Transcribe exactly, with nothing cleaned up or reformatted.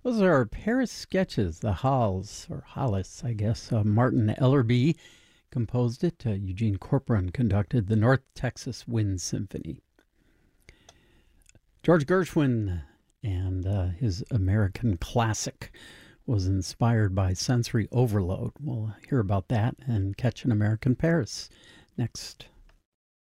Those are Paris sketches, the Halles, or Hollis, I guess. Uh, Martin Ellerby composed it. Uh, Eugene Corcoran conducted the North Texas Wind Symphony. George Gershwin and uh, his American classic was inspired by sensory overload. We'll hear about that and Catch an American Paris next.